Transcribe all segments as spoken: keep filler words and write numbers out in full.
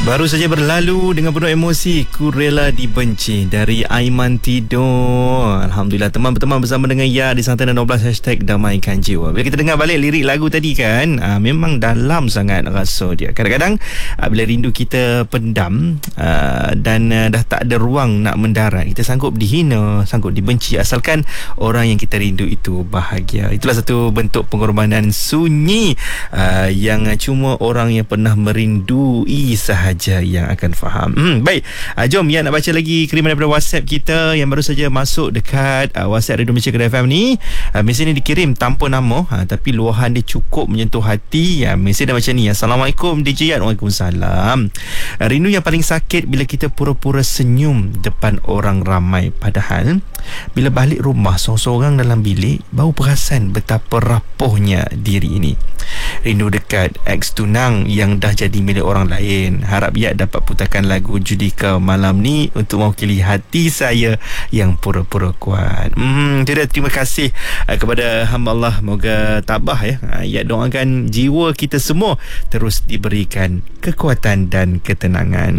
Baru saja berlalu dengan penuh emosi, Ku Rela Dibenci dari Aiman Tidur. Alhamdulillah, teman-teman bersama dengan Ya di Santai enam belas hashtag Damaikan Jiwa. Bila kita dengar balik lirik lagu tadi kan, aa, memang dalam sangat rasa dia. Kadang-kadang aa, bila rindu kita pendam aa, dan aa, dah tak ada ruang nak mendarat, kita sanggup dihina, sanggup dibenci, asalkan orang yang kita rindu itu bahagia. Itulah satu bentuk pengorbanan sunyi aa, yang cuma orang yang pernah merindui sahaja yang akan faham. Hmm, baik, uh, jom ya nak baca lagi kiriman daripada WhatsApp kita yang baru saja masuk dekat uh, WhatsApp Radio Malaysia Kedah F M ni. Uh, mesej ni dikirim tanpa nama, uh, tapi luahan dia cukup menyentuh hati. Uh, mesej dah macam ni. Assalamualaikum D J Yan. Waalaikumsalam. Uh, rindu yang paling sakit bila kita pura-pura senyum depan orang ramai, padahal bila balik rumah seorang-seorang dalam bilik baru perasan betapa rapuhnya diri ini. Rindu dekat ex tunang yang dah jadi milik orang lain. Harap Ya dapat putarkan lagu Judika malam ni untuk mewakili hati saya yang pura-pura kuat. Hmm, tidak, terima kasih uh, kepada hamba Allah. Moga tabah ya. Uh, ya doakan jiwa kita semua terus diberikan kekuatan dan ketenangan.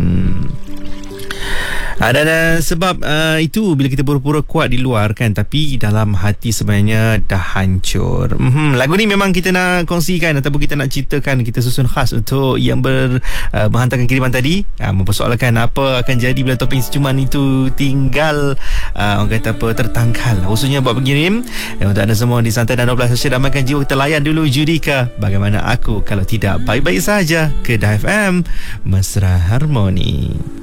Ada uh, sebab uh, itu bila kita pura-pura kuat di luar kan, tapi dalam hati sebenarnya dah hancur. Mm-hmm. Lagu ni memang kita nak kongsikan ataupun kita nak ceritakan, kita susun khas untuk yang ber, uh, menghantarkan kiriman tadi, uh, mempersoalkan apa akan jadi bila topeng secuman itu tinggal uh, orang kata apa, tertangkal. Khususnya buat pengirim eh, untuk anda semua di Santai dan dua belas Hashtag Damaikan Jiwa. Kita layan dulu Judika, Bagaimana Aku Kalau Tidak Baik-Baik Saja. Kedah F M, Mesra Harmoni.